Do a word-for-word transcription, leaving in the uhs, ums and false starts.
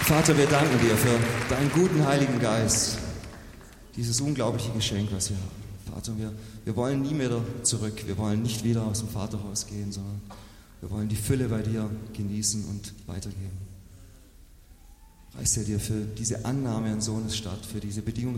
Vater, wir danken dir für deinen guten Heiligen Geist, dieses unglaubliche Geschenk, was wir haben. Vater, wir, wir wollen nie wieder zurück, wir wollen nicht wieder aus dem Vaterhaus gehen, sondern wir wollen die Fülle bei dir genießen und weitergeben. Preis dir dir für diese Annahme an Sohnes Stadt, für diese Bedingungen.